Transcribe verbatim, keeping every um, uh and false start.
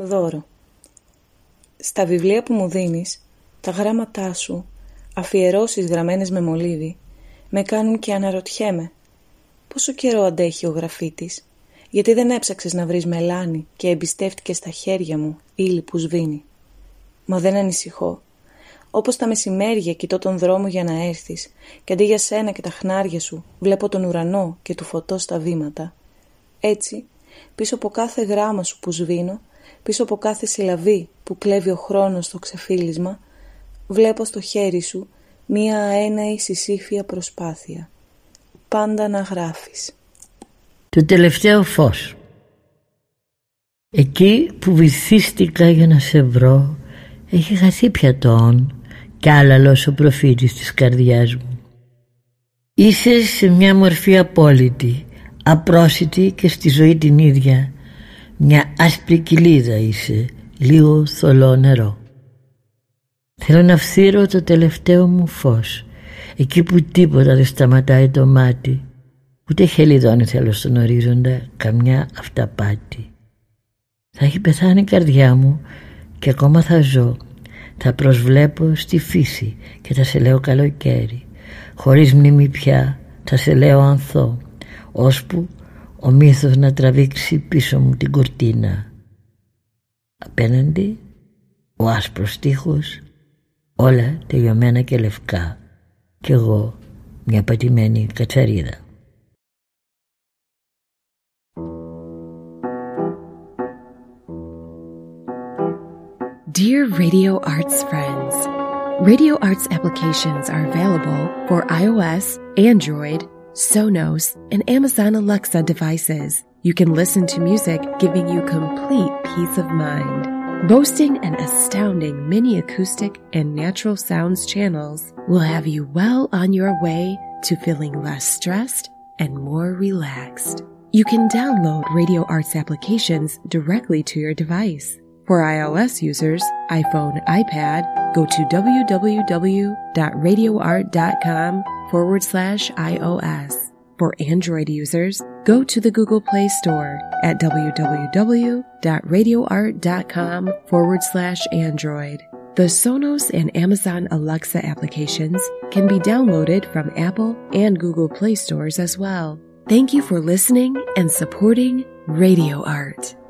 Δώρο. Στα βιβλία που μου δίνεις, τα γράμματά σου, αφιερώσεις γραμμένες με μολύβι, με κάνουν και αναρωτιέμαι. Πόσο καιρό αντέχει ο γραφίτης, γιατί δεν έψαξες να βρεις μελάνι και εμπιστεύτηκες στα χέρια μου ύλη που σβήνει. Μα δεν ανησυχώ. Όπως τα μεσημέρια κοιτώ τον δρόμο για να έρθεις και αντί για σένα και τα χνάρια σου βλέπω τον ουρανό και του φωτός τα βήματα. Έτσι, πίσω από κάθε γράμμα σου που σβήνω, πίσω από κάθε συλλαβή που κλέβει ο χρόνος στο ξεφύλισμα, βλέπω στο χέρι σου μία αέναη συσήφια προσπάθεια. Πάντα να γράφεις. Το τελευταίο φως. Εκεί που βυθίστηκα για να σε βρω, έχει χαθεί πια το όν κι άλλαλος ο προφήτης της καρδιάς μου. Είσαι σε μια μορφή απόλυτη, απρόσιτη και στη ζωή την ίδια. Μια άσπρη κοιλίδα είσαι, λίγο θολό νερό. Θέλω να φθείρω το τελευταίο μου φως, εκεί που τίποτα δεν σταματάει το μάτι, ούτε χελιδόνι θέλω στον ορίζοντα καμιά αυταπάτη. Θα έχει πεθάνει η καρδιά μου και ακόμα θα ζω. Θα προσβλέπω στη φύση και θα σε λέω καλοκαίρι. Χωρίς μνήμη πια θα σε λέω ανθώ, ώσπου ο μύθος να τραβήξει πίσω μου την κουρτίνα. Απέναντι ο άσπρος τοίχος, όλα τελειωμένα και λευκά, κι εγώ μια πατημένη κατσαρίδα. Dear Radio Arts friends, Radio Arts applications are available for iOS, Android, Sonos, and Amazon Alexa devices. You can listen to music giving you complete peace of mind. Boasting an astounding mini acoustic and natural sounds channels will have you well on your way to feeling less stressed and more relaxed. You can download Radio Arts applications directly to your device. For iOS users, iPhone, iPad, go to www.radioart.com forward slash iOS. For Android users, go to the Google Play Store at www.radioart.com forward slash Android. The Sonos and Amazon Alexa applications can be downloaded from Apple and Google Play stores as well. Thank you for listening and supporting Radio Art.